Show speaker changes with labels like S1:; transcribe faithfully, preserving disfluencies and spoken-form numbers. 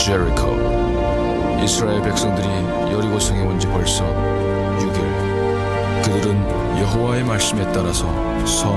S1: 제리코. 이스라엘 백성들이 여리고성에 온 지 벌써 육 일. 그들은 여호와의 말씀에 따라서 성